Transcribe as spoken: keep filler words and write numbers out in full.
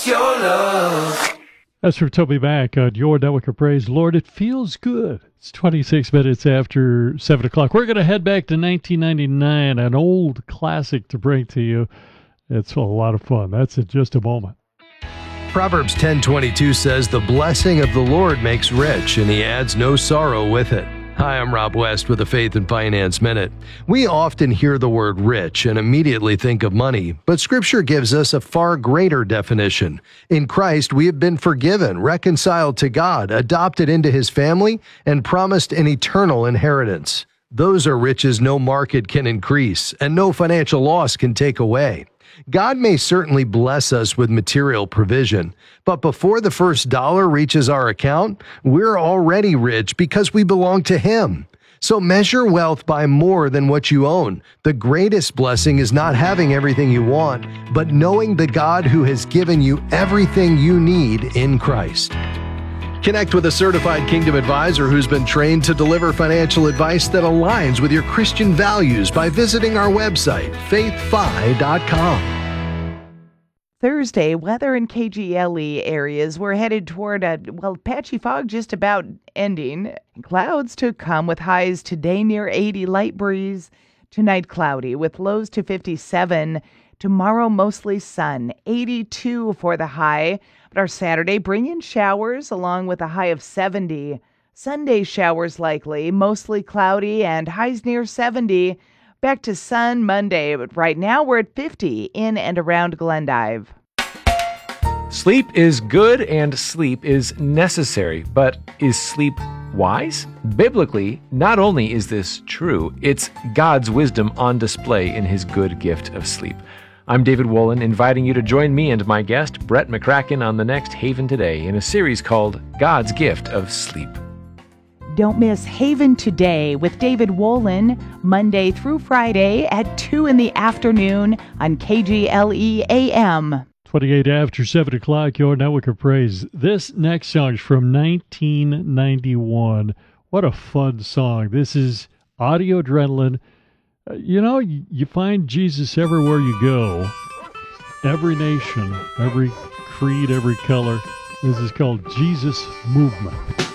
Your love. That's from Toby Mac on Your Network of Praise. Lord, it feels good. It's twenty-six minutes after seven o'clock. We're going to head back to nineteen ninety-nine, an old classic to bring to you. It's a lot of fun. That's in just a moment. Proverbs ten twenty-two says, "The blessing of the Lord makes rich, and he adds no sorrow with it." Hi, I'm Rob West with the Faith and Finance Minute. We often hear the word rich and immediately think of money, but Scripture gives us a far greater definition. In Christ, we have been forgiven, reconciled to God, adopted into His family, and promised an eternal inheritance. Those are riches no market can increase, and no financial loss can take away. God may certainly bless us with material provision, but before the first dollar reaches our account, we're already rich because we belong to Him. So measure wealth by more than what you own. The greatest blessing is not having everything you want, but knowing the God who has given you everything you need in Christ. Connect with a certified Kingdom advisor who's been trained to deliver financial advice that aligns with your Christian values by visiting our website, faith fi dot com. Thursday, weather in K G L E areas were headed toward a, well, patchy fog just about ending. Clouds to come with highs today near eighty, light breeze. Tonight cloudy with lows to fifty-seven. Tomorrow mostly sun, eighty-two for the high. But our Saturday, bring in showers along with a high of seventy. Sunday showers likely, mostly cloudy and highs near seventy. Back to sun Monday, but right now we're at fifty in and around Glendive. Sleep is good and sleep is necessary, but is sleep wise? Biblically, not only is this true, it's God's wisdom on display in His good gift of sleep. I'm David Wolin, inviting you to join me and my guest, Brett McCracken, on the next Haven Today in a series called God's Gift of Sleep. Don't miss Haven Today with David Wolin, Monday through Friday at two in the afternoon on K G L E A M. twenty-eight after seven o'clock, Your Network of Praise. This next song is from nineteen ninety-one. What a fun song. This is Audio Adrenaline. Uh, you know, you, you find Jesus everywhere you go. Every nation, every creed, every color. This is called Jesus Movement.